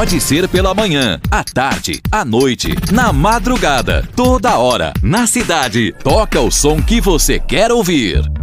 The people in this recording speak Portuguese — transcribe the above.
Pode ser pela manhã, à tarde, à noite, na madrugada, toda hora, na cidade. Toca o som que você quer ouvir.